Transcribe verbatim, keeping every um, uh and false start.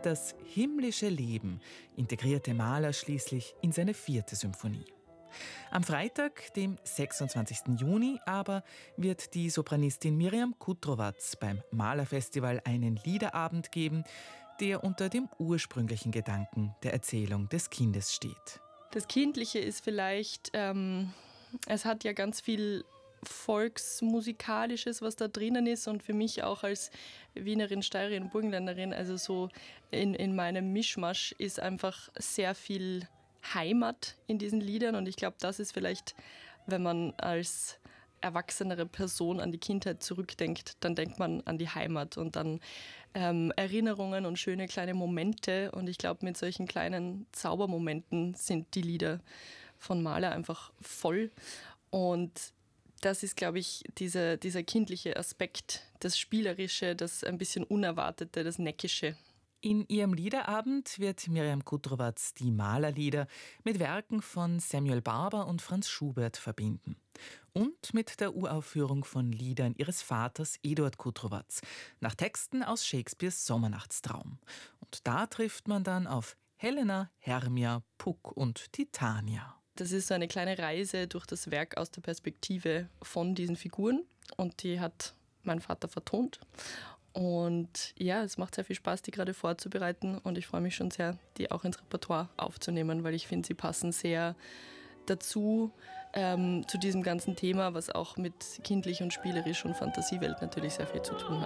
Das himmlische Leben integrierte Mahler schließlich in seine vierte Symphonie. Am Freitag, dem sechsundzwanzigsten Juni, aber wird die Sopranistin Mirjam Kutrovaz beim Mahler-Festival einen Liederabend geben, der unter dem ursprünglichen Gedanken der Erzählung des Kindes steht. Das Kindliche ist vielleicht, ähm, es hat ja ganz viel Volksmusikalisches, was da drinnen ist, und für mich auch als Wienerin, Steirerin, Burgenländerin, also so in, in meinem Mischmasch ist einfach sehr viel Heimat in diesen Liedern, und ich glaube, das ist vielleicht, wenn man als erwachsenere Person an die Kindheit zurückdenkt, dann denkt man an die Heimat und an ähm, Erinnerungen und schöne kleine Momente, und ich glaube, mit solchen kleinen Zaubermomenten sind die Lieder von Mahler einfach voll, und das ist, glaube ich, diese, dieser kindliche Aspekt, das Spielerische, das ein bisschen Unerwartete, das Neckische. In ihrem Liederabend wird Mirjam Kutrovaz die Mahlerlieder mit Werken von Samuel Barber und Franz Schubert verbinden. Und mit der Uraufführung von Liedern ihres Vaters Eduard Kutrovaz, nach Texten aus Shakespeares Sommernachtstraum. Und da trifft man dann auf Helena, Hermia, Puck und Titania. Das ist so eine kleine Reise durch das Werk aus der Perspektive von diesen Figuren, und die hat mein Vater vertont. Und ja, es macht sehr viel Spaß, die gerade vorzubereiten, und ich freue mich schon sehr, die auch ins Repertoire aufzunehmen, weil ich finde, sie passen sehr dazu, ähm, zu diesem ganzen Thema, was auch mit kindlich und spielerisch und Fantasiewelt natürlich sehr viel zu tun hat.